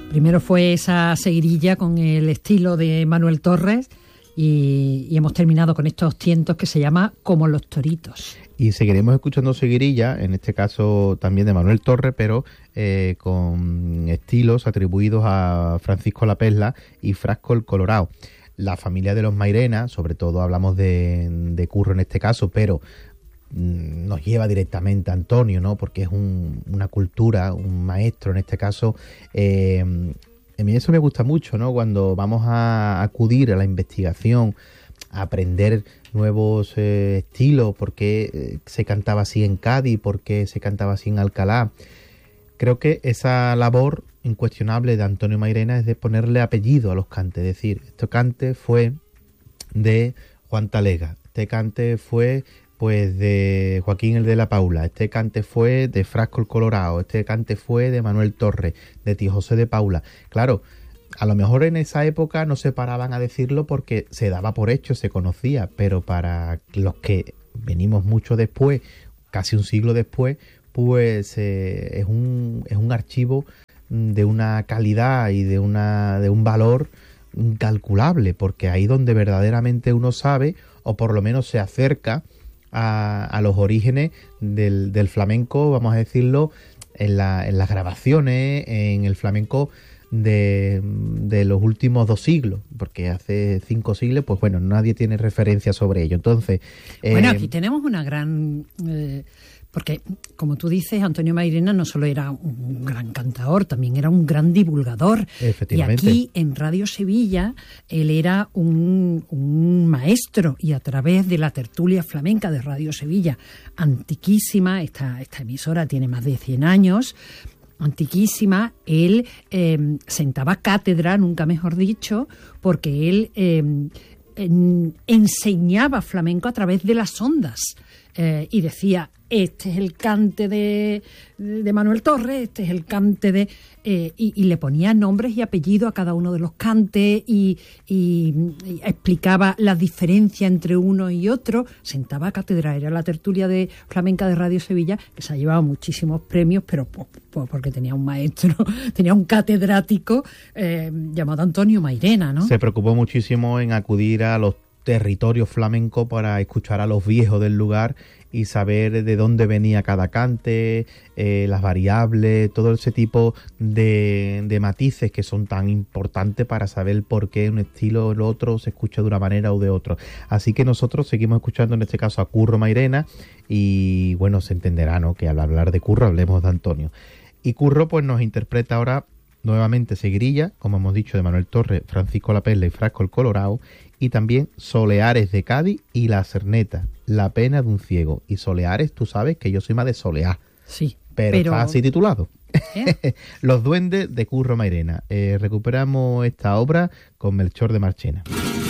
Primero fue esa seguirilla con el estilo de Manuel Torres y hemos terminado con estos tientos que se llama Como los toritos. Y seguiremos escuchando seguirilla, en este caso también de Manuel Torres, pero con estilos atribuidos a Francisco La Pesla y Frasco el Colorado. La familia de los Mairena, sobre todo hablamos de Curro en este caso, pero nos lleva directamente a Antonio, ¿no? Porque es una cultura, un maestro en este caso. A mí eso me gusta mucho, ¿no? Cuando vamos a acudir a la investigación, a aprender nuevos estilos, por qué se cantaba así en Cádiz, por qué se cantaba así en Alcalá. Creo que esa labor incuestionable de Antonio Mairena es de ponerle apellido a los cantes, es decir, este cante fue de Juan Talega, este cante fue pues de Joaquín el de la Paula, este cante fue de Frasco el Colorado, este cante fue de Manuel Torres, de Tío José de Paula. Claro, a lo mejor en esa época no se paraban a decirlo porque se daba por hecho, se conocía, pero para los que venimos mucho después, casi un siglo después, pues es un archivo de una calidad y de un valor incalculable, porque ahí donde verdaderamente uno sabe, o por lo menos se acerca a los orígenes del flamenco, vamos a decirlo, en las grabaciones, en el flamenco de los últimos 2 siglos, porque hace 5 siglos, pues bueno, nadie tiene referencia sobre ello. Entonces, bueno, aquí tenemos una gran... porque, como tú dices, Antonio Mairena no solo era un gran cantador, también era un gran divulgador. Efectivamente. Y aquí, en Radio Sevilla, él era un maestro, y a través de la tertulia flamenca de Radio Sevilla, antiquísima, esta emisora tiene más de 100 años, antiquísima, él sentaba cátedra, nunca mejor dicho, porque él enseñaba flamenco a través de las ondas. Y decía, este es el cante de Manuel Torres, este es el cante de... y le ponía nombres y apellidos a cada uno de los cantes y explicaba la diferencia entre uno y otro. Sentaba a cátedra, era la tertulia de flamenca de Radio Sevilla, que se ha llevado muchísimos premios, pero porque tenía un maestro, tenía un catedrático llamado Antonio Mairena, ¿no? Se preocupó muchísimo en acudir a los territorio flamenco para escuchar a los viejos del lugar y saber de dónde venía cada cante, las variables, todo ese tipo de matices que son tan importantes para saber por qué un estilo o el otro se escucha de una manera o de otra. Así que nosotros seguimos escuchando en este caso a Curro Mairena y bueno, se entenderá, ¿no?, que al hablar de Curro hablemos de Antonio. Y Curro pues nos interpreta ahora nuevamente seguirilla, como hemos dicho, de Manuel Torres, Francisco La Pesla y Frasco el Colorado, y también Soleares de Cádiz y La Cerneta, La pena de un ciego. Y Soleares, tú sabes que yo soy más de soleá. Sí. Pero está así titulado. Los duendes de Curro Mairena. Recuperamos esta obra con Melchor de Marchena.